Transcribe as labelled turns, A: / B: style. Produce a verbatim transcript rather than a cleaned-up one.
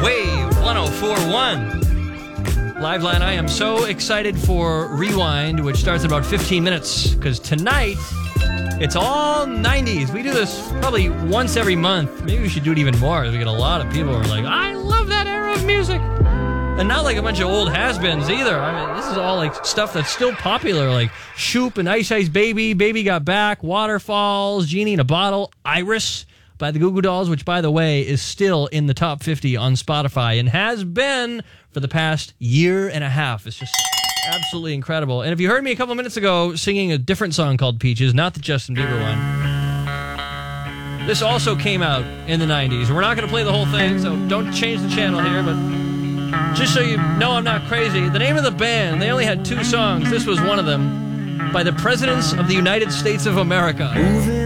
A: Wave one oh four point one. Liveline, I am so excited for Rewind, which starts in about fifteen minutes, because tonight, it's all nineties. We do this probably once every month. Maybe we should do it even more. We get a lot of people who are like, I love that era of music. And not like a bunch of old has-beens either. I mean, this is all like stuff that's still popular, like Shoop and Ice Ice Baby, Baby Got Back, Waterfalls, Genie in a Bottle, Iris by the Goo Goo Dolls, which, by the way, is still in the top fifty on Spotify and has been for the past year and a half. It's just absolutely incredible. And if you heard me a couple minutes ago singing a different song called Peaches, not the Justin Bieber one, this also came out in the nineties. We're not going to play the whole thing, so don't change the channel here, but just so you know I'm not crazy, the name of the band, they only had two songs. This was one of them, by the Presidents of the United States of America.